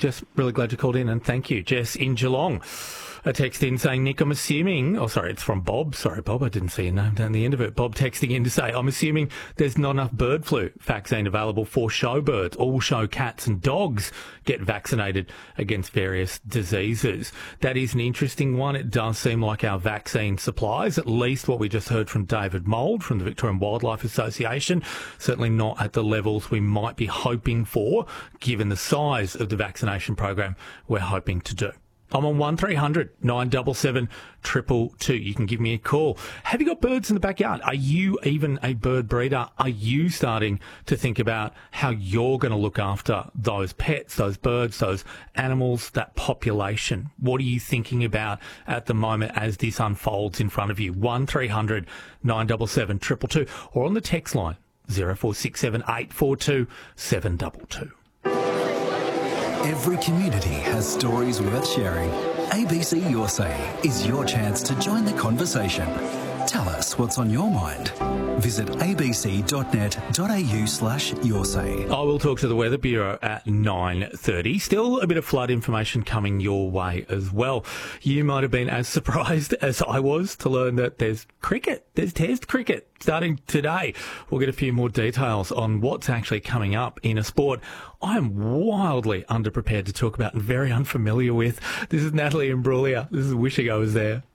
Jess, really glad you called in, and thank you. Jess in Geelong. A text in saying, Nick, I'm assuming... Oh, sorry, it's from Bob. Sorry, Bob, I didn't see your name down the end of it. Bob texting in to say, I'm assuming there's not enough bird flu vaccine available for show birds. All show cats and dogs get vaccinated against various diseases. That is an interesting one. It does seem like our vaccine supplies, at least what we just heard from David Mould from the Victorian Wildlife Association, certainly not at the levels we might be hoping for, given the size of the vaccination program we're hoping to do. I'm on 1300 977 222. You can give me a call. Have you got birds in the backyard? Are you even a bird breeder? Are you starting to think about how you're going to look after those pets, those birds, those animals, that population? What are you thinking about at the moment as this unfolds in front of you? 1300 977 222 or on the text line 0467 842 722. Every community has stories worth sharing. ABC Your Say is your chance to join the conversation. Tell us what's on your mind. Visit abc.net.au/yoursay. I will talk to the Weather Bureau at 9:30. Still a bit of flood information coming your way as well. You might have been as surprised as I was to learn that there's cricket. There's Test cricket starting today. We'll get a few more details on what's actually coming up in a sport I am wildly underprepared to talk about and very unfamiliar with. This is Natalie Imbruglia. This is Wishing I Was There.